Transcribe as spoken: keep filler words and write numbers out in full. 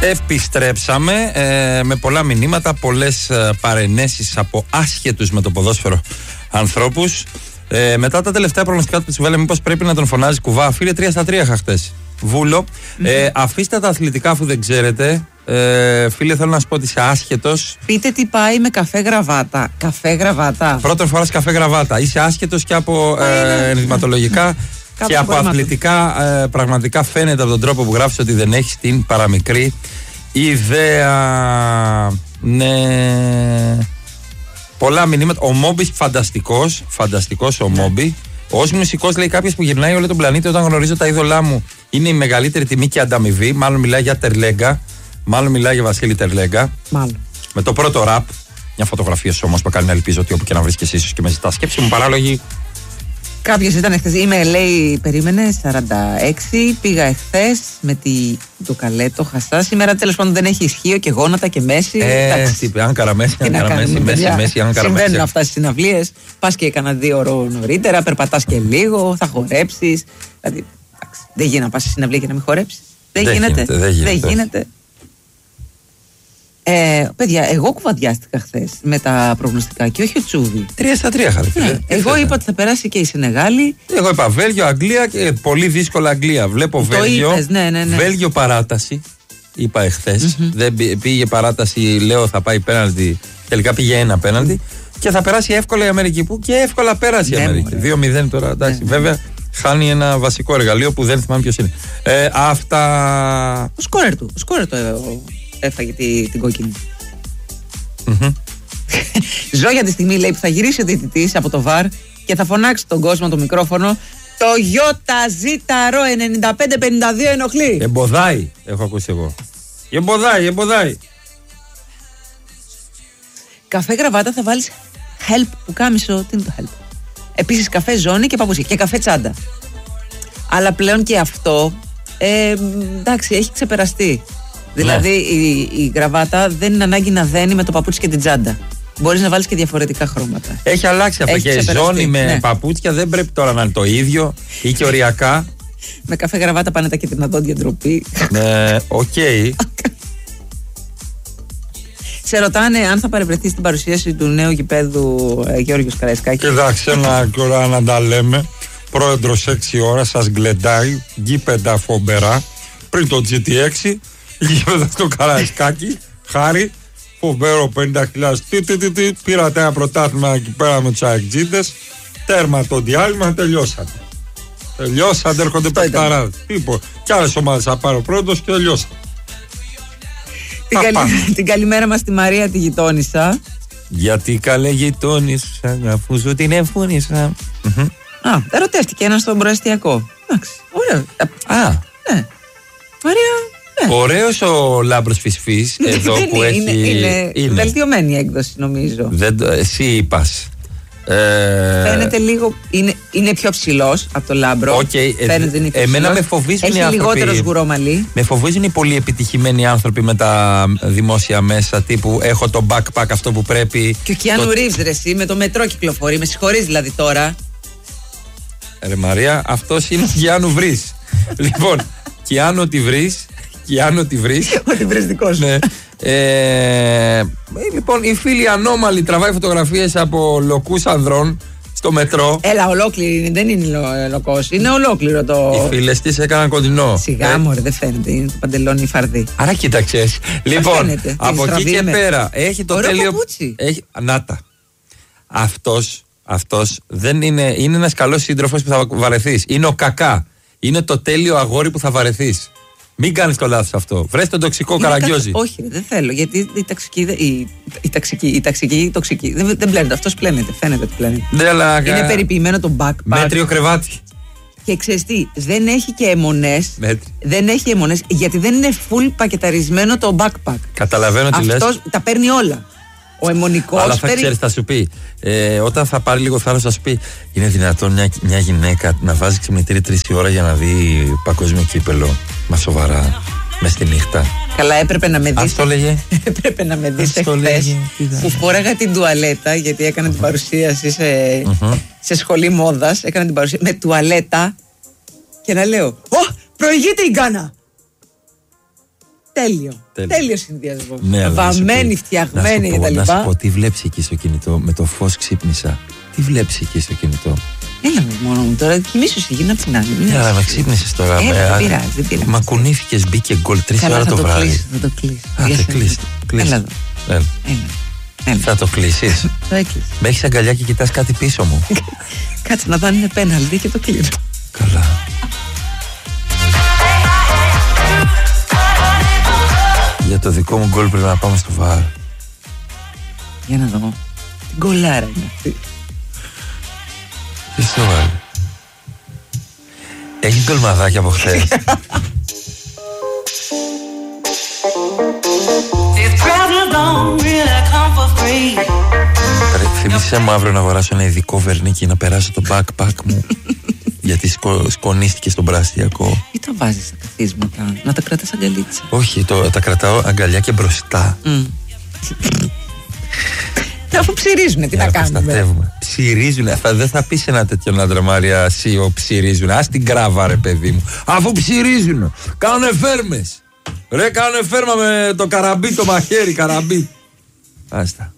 Επιστρέψαμε ε, με πολλά μηνύματα, πολλές ε, παρενέσεις από άσχετους με το ποδόσφαιρο ανθρώπους. Ε, μετά τα τελευταία προγνωστικά του Τσιβέλα, μήπως πρέπει να τον φωνάζει κουβά? Φίλε, τρία στα τρία είχα χτες. Βούλο. Mm-hmm. Ε, αφήστε τα αθλητικά αφού δεν ξέρετε. Ε, φίλε, θέλω να σου πω ότι είσαι άσχετος. Πείτε τι πάει με καφέ γραβάτα. Καφέ γραβάτα. Πρώτον φοράς καφέ γραβάτα. Είσαι άσχετος και από ε, ενδυματολογικά και από αθλητικά. Ε, πραγματικά φαίνεται από τον τρόπο που γράφεις ότι δεν έχεις την παραμικρή ιδέα. Ναι. Πολλά μηνύματα. Ο Μόμπι φανταστικός. Φανταστικός ο Μόμπι. Ως μουσικός, λέει κάποιος που γυρνάει όλο τον πλανήτη όταν γνωρίζω τα είδωλά μου, είναι η μεγαλύτερη τιμή και ανταμοιβή. Μάλλον μιλάει για Τερλέγκα. Μάλλον μιλάει για Βασίλη Τερλέγκα. Μάλλον. Με το πρώτο ραπ. Μια φωτογραφία σου όμως που κάνει να ελπίζω ότι όπου και να βρίσκεσαι ίσως και με ζητά. Σκέψη μου παράλογη. Κάποιος ήταν χθες. Είμαι, λέει, περίμενε, σαράντα έξι. Πήγα εχθές με τη ντοκαλέτο χαστά. Σήμερα τέλος πάντων δεν έχει ισχύο και γόνατα και μέση. Ε, τι είπε, αν καραμέση, αν καραμέση, μέση, μέση, αν καραμέση. Συμβαίνουν αυτά στις συναυλίες. Πας και έκανα δύο ώρο νωρίτερα, περπατάς και λίγο, θα χορέψεις. Δηλαδή, δεν γίνεται να πας στη συναυλία και να μην χορέψεις. Δεν, δεν γίνεται. γίνεται. Δεν γίνεται. Δεν γίνεται. Ε, παιδιά, εγώ κουβαντιάστηκα χθες με τα προγνωστικά και όχι ο Τσούβι. Τρία στα τρία είχατε. Ναι. Εγώ είπα ότι θα περάσει και η Σενεγάλη. Εγώ είπα Βέλγιο, Αγγλία και πολύ δύσκολα Αγγλία. Βλέπω το Βέλγιο. Είπες, ναι, ναι, ναι. Βέλγιο παράταση. Είπα εχθές. Mm-hmm. Δεν πήγε παράταση, λέω θα πάει πέναλτι. Τελικά πήγε ένα πέναλτι. Mm-hmm. Και θα περάσει εύκολα η Αμερική που και εύκολα πέρασε ναι, η Αμερική. δύο μηδέν τώρα. Εντάξει, ναι. Βέβαια χάνει ένα βασικό εργαλείο που δεν θυμάμαι ποιος είναι. Ε, αυτά. Ο σκόρερ του. Ο σκόρερ του έφαγε τη, την κόκκινη. Mm-hmm. Ζω για τη στιγμή, λέει, που θα γυρίσει ο διαιτητής από το βαρ και θα φωνάξει τον κόσμο το μικρόφωνο. Το ΙΖ ενενήντα πέντε πενήντα δύο ενοχλεί. Εμποδάει, έχω ακούσει εγώ. Εμποδάει, εμποδάει. Καφέ γραβάτα θα βάλεις help που κάμισο. Τι είναι το help? Επίσης καφέ ζώνη και παπούτσια και καφέ τσάντα. Αλλά πλέον και αυτό ε, εντάξει, έχει ξεπεραστεί. Δηλαδή η, η γραβάτα δεν είναι ανάγκη να δένει με το παπούτσι και την τσάντα. Μπορείς να βάλεις και διαφορετικά χρώματα. Έχει αλλάξει αυτό και ζώνη με ναι. παπούτσια δεν πρέπει τώρα να είναι το ίδιο ή και οριακά. Με καφέ γραβάτα πάνε τα κυτριναδόντια ντροπή. Ναι, οκ. Okay. Σε ρωτάνε αν θα παρευρεθεί στην παρουσίαση του νέου γηπέδου ε, Γιώργος Καραϊσκάκη. Κοιτάξτε, ένα κουρά να τα λέμε. Πρόεδρος έξι ώρα σας γκλεντάει, γήπεδα φομπερά. Πριν το τζι τι έξι, γήπεδα στο Καραϊσκάκη. Χάρη, φοβερό πενήντα χιλιάδες. Τι, τι, τι, τι, πήρατε ένα πρωτάθλημα εκεί πέρα με τους αεκτζίδες. Τέρμα το διάλειμμα, τελειώσατε. Τελειώσατε, έρχονται παιχταράδες. Τίποτα. Κι άλλες ομάδες θα πάρω πρώτος και τελειώσατε. Την, καλη... την καλημέρα μας στη Μαρία τη γειτόνισσα. Γιατί καλέ γειτόνισσα, αφού σου την εμφούνισσα. Mm-hmm. Α, ερωτεύτηκε έναν στον προεστιακό. Εντάξει, ωραίο. Α, ναι. Μαρία, ναι. Ωραίος ο Λάμπρος Φυσφής εδώ που είναι, έχει... Είναι, είναι βελτιωμένη έκδοση νομίζω. Δεν, εσύ είπας. Ε... Φαίνεται λίγο, είναι, είναι πιο ψηλός από το Λάμπρο. Okay, Φαίνεται είναι πιο εμένα ψηλός. Με φοβίζουν έχει οι άνθρωποι. Έχει λιγότερο σγουρό μαλλί. Με φοβίζουν οι πολύ επιτυχημένοι άνθρωποι με τα δημόσια μέσα. Τύπου έχω το backpack αυτό που πρέπει. Και ο Κιάνου το... Ρίβς ρε εσύ με το μετρό κυκλοφορεί. Με συγχωρείς δηλαδή τώρα. Ρε Μαρία, αυτός είναι Κιάνου βρεις. Λοιπόν, Κιάνου ότι βρεις. Κιάνου ότι βρεις. Ότι βρεις δικός σου. Ναι. Ε, λοιπόν, η φίλη ανώμαλη τραβάει φωτογραφίες από λοκούς ανδρών στο μετρό. Έλα, ολόκληρη, δεν είναι λο, λοκός, είναι ολόκληρο το. Οι φίλες της έκαναν κοντινό. Σιγά ε. μωρέ, δεν φαίνεται, είναι το παντελόνι φαρδί. Άρα κοίταξες. Λοιπόν, από εκεί και με... πέρα έχει το ωραίο τέλειο. Έχει... Νάτα. Αυτός, αυτός δεν είναι, είναι ένας καλός σύντροφος που θα βαρεθείς. Είναι ο κακά. Είναι το τέλειο αγόρι που θα βαρεθείς. Μην κάνεις το λάθος αυτό. Βρες τον τοξικό Καραγκιόζη. Κατα... Όχι, δεν θέλω. Γιατί η ταξική. Η, η ταξική, η ταξική, η τοξική. Δεν, δεν πλένεται. Αυτό πλένεται. Φαίνεται ότι πλένεται. Ναι, αλλά... Είναι περιποιημένο το backpack. Μέτριο κρεβάτι. Και ξέρεις τι, δεν έχει και αιμονές. Δεν έχει αιμονές γιατί δεν είναι full πακεταρισμένο το backpack. Καταλαβαίνω τι λες. Αυτός τα παίρνει όλα. Ο αιμονικός. Αλλά θα ξέρεις, θα σου πει. Ε, όταν θα πάρει λίγο θάρρος, θα σου πει: είναι δυνατόν μια, μια γυναίκα να βάζει ξυπνητήρι τρεις η ώρα για να δει παγκόσμιο κύπελο. Μα σοβαρά, μες στη νύχτα. Καλά, έπρεπε να με δεις. Αυτό λέγε. Έπρεπε να με δεις εχθές που φόραγα την τουαλέτα γιατί έκανα την παρουσίαση σε, σε σχολή μόδας. Έκανα την παρουσίαση με τουαλέτα και να λέω: Ω, προηγείται η Γκάνα! τέλειο. Τέλειο, τέλειο συνδυασμό. Ναι, βαμμένη, φτιαγμένη κτλ. Να σου πω, τι βλέπεις εκεί στο κινητό, με το φως ξύπνησα. Τι βλέπεις εκεί στο κινητό. Έλα μου μόνο μου τώρα, κοιμήσου στη γύνα την άλλη. Ναι, αλλά με ξύπνησες τώρα. Έλα, δεν πειράζει, δεν πειράζει. Μα κουνήθηκες, μπήκε γκολ τρεις ώρα το βράδυ. Θα το κλείσει. Α, το κλείσει. Έλα εδώ. Έλα. Έλα. Θα το κλείσεις. Το έκλεισε. Με έχεις αγκαλιά και κοιτάς κάτι πίσω μου. Κάτσε να δω αν είναι πέναλτι και το κλείνω. Καλά. Για το δικό μου γκολ πρέπει να πάμε στο βαρ. Για να δω. Την γκολάρα είναι αυτή. Τι στο βαρ. Έχεις γκολμαδάκι από χθες. Θυμήσαι μου αύριο να αγοράσω ένα ειδικό βερνίκι να περάσω το backpack μου. Γιατί σκο, σκονίστηκε στον Πραστιακό. Ή τα βάζεις στα καθίσματα, να τα κρατάς αγκαλίτσα. Όχι, το, τα κρατάω αγκαλιά και μπροστά. Mm. Αφού ψυρίζουνε, τι να κάνουμε. Ψυρίζουνε, θα, δεν θα πεις ένα τέτοιο άντρα Μάρια Σίο ψυρίζουνε. Ας την κράβα ρε παιδί μου. Αφού ψυρίζουνε, κάνουνε φέρμες. Ρε κάνουνε φέρμα με το καραμπί, το μαχαίρι καραμπί. Άστα.